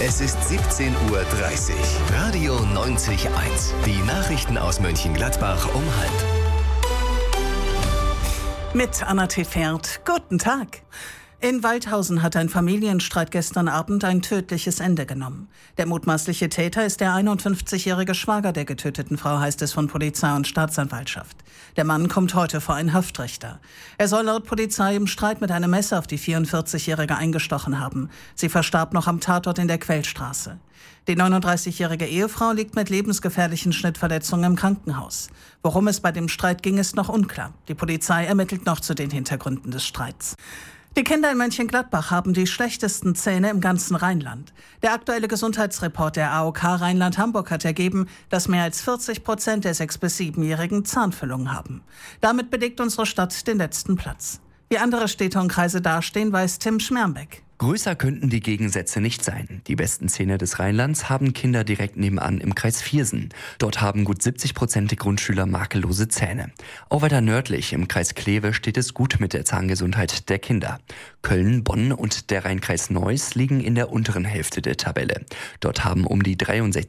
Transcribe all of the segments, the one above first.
Es ist 17:30 Uhr. Radio 90.1. Die Nachrichten aus Mönchengladbach um 12:30. Mit Anna Tefert. Guten Tag. In Waldhausen hat ein Familienstreit gestern Abend ein tödliches Ende genommen. Der mutmaßliche Täter ist der 51-jährige Schwager der getöteten Frau, heißt es von Polizei und Staatsanwaltschaft. Der Mann kommt heute vor einen Haftrichter. Er soll laut Polizei im Streit mit einem Messer auf die 44-jährige eingestochen haben. Sie verstarb noch am Tatort in der Quellstraße. Die 39-jährige Ehefrau liegt mit lebensgefährlichen Schnittverletzungen im Krankenhaus. Worum es bei dem Streit ging, ist noch unklar. Die Polizei ermittelt noch zu den Hintergründen des Streits. Die Kinder in Mönchengladbach haben die schlechtesten Zähne im ganzen Rheinland. Der aktuelle Gesundheitsreport der AOK Rheinland-Hamburg hat ergeben, dass mehr als 40% der 6- bis 7-Jährigen Zahnfüllungen haben. Damit belegt unsere Stadt den letzten Platz. Wie andere Städte und Kreise dastehen, weiß Tim Schmermbeck. Größer könnten die Gegensätze nicht sein. Die besten Zähne des Rheinlands haben Kinder direkt nebenan im Kreis Viersen. Dort haben gut 70% der Grundschüler makellose Zähne. Auch weiter nördlich im Kreis Kleve steht es gut mit der Zahngesundheit der Kinder. Köln, Bonn und der Rheinkreis Neuss liegen in der unteren Hälfte der Tabelle. Dort haben um die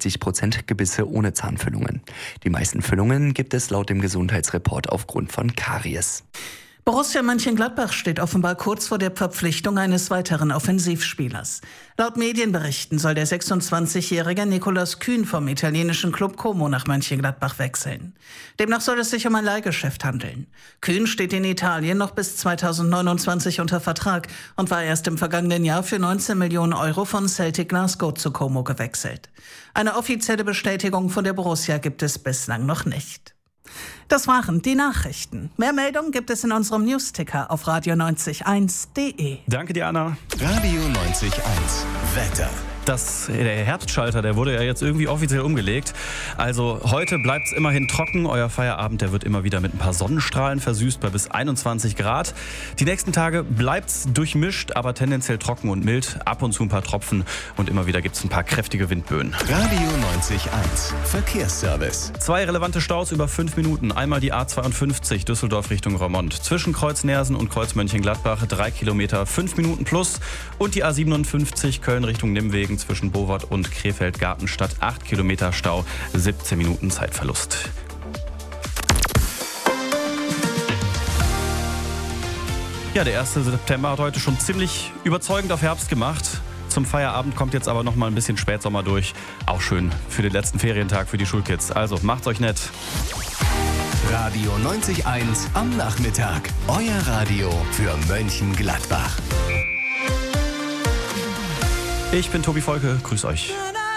63% Gebisse ohne Zahnfüllungen. Die meisten Füllungen gibt es laut dem Gesundheitsreport aufgrund von Karies. Borussia Mönchengladbach steht offenbar kurz vor der Verpflichtung eines weiteren Offensivspielers. Laut Medienberichten soll der 26-jährige Nicolas Kühn vom italienischen Club Como nach Mönchengladbach wechseln. Demnach soll es sich um ein Leihgeschäft handeln. Kühn steht in Italien noch bis 2029 unter Vertrag und war erst im vergangenen Jahr für 19 Millionen Euro von Celtic Glasgow zu Como gewechselt. Eine offizielle Bestätigung von der Borussia gibt es bislang noch nicht. Das waren die Nachrichten. Mehr Meldungen gibt es in unserem Newsticker auf radio901.de. Danke dir, Anna. Radio 90.1. Wetter. Der Herbstschalter, der wurde ja jetzt irgendwie offiziell umgelegt. Also heute bleibt es immerhin trocken. Euer Feierabend, der wird immer wieder mit ein paar Sonnenstrahlen versüßt bei bis 21 Grad. Die nächsten Tage bleibt es durchmischt, aber tendenziell trocken und mild. Ab und zu ein paar Tropfen und immer wieder gibt es ein paar kräftige Windböen. Radio 90.1. Verkehrsservice. 2 relevante Staus über 5 Minuten. Einmal die A52 Düsseldorf Richtung Roermond. Zwischen Kreuz Neersen und Kreuz Mönchengladbach 3 Kilometer, 5 Minuten plus. Und die A57 Köln Richtung Nimwegen zwischen Bowart und Krefeld-Gartenstadt 8 Kilometer Stau, 17 Minuten Zeitverlust. Ja, der 1. September hat heute schon ziemlich überzeugend auf Herbst gemacht. Zum Feierabend kommt jetzt aber noch mal ein bisschen Spätsommer durch. Auch schön für den letzten Ferientag für die Schulkids. Also macht's euch nett. Radio 90.1 am Nachmittag. Euer Radio für Mönchengladbach. Ich bin Tobi Volke, grüß euch.